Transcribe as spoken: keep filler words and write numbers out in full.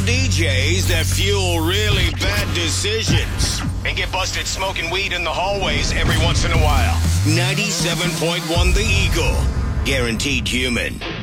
D Js that fuel really bad decisions. And get busted smoking weed in the hallways every once in a while. ninety-seven point one The Eagle. Guaranteed human.